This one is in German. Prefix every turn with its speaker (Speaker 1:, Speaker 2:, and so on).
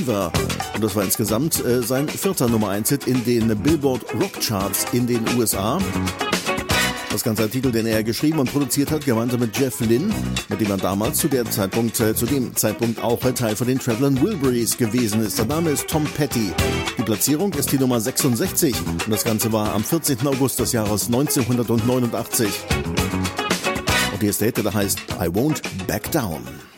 Speaker 1: Fever. Und das war insgesamt sein 4. Nummer 1-Hit in den Billboard Rock Charts in den USA. Das Ganze ein Titel, den er geschrieben und produziert hat, gemeinsam mit Jeff Lynne, mit dem er damals zu dem Zeitpunkt auch Teil von den Traveling Wilburys gewesen ist. Der Name ist Tom Petty. Die Platzierung ist die Nummer 66 und das Ganze war am 14. August des Jahres 1989. Und die erste Hit, der heißt I Won't Back Down.